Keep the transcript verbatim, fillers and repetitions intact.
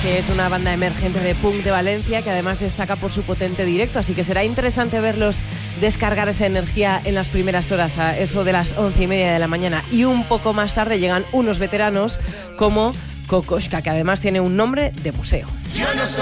que es una banda emergente de punk de Valencia que además destaca por su potente directo, así que será interesante verlos descargar esa energía en las primeras horas, a eso de las once y media de la mañana. Y un poco más tarde llegan unos veteranos como Kokoschka, que además tiene un nombre de museo.